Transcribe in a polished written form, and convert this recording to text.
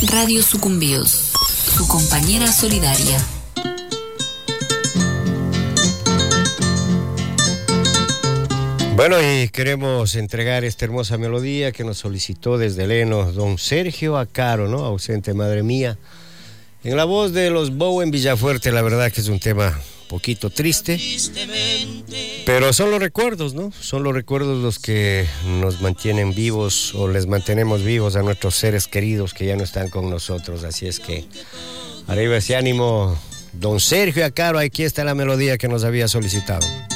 Radio Sucumbíos, su compañera solidaria. Bueno, y queremos entregar esta hermosa melodía que nos solicitó desde Leno don Sergio Acaro, ¿no? Ausente, madre mía. En la voz de los Bowen Villafuerte, la verdad que es un tema un poquito triste, pero son los recuerdos, ¿no? Son los recuerdos los que nos mantienen vivos o les mantenemos vivos a nuestros seres queridos que ya no están con nosotros. Así es que arriba ese ánimo, don Sergio Acaro, aquí está la melodía que nos había solicitado.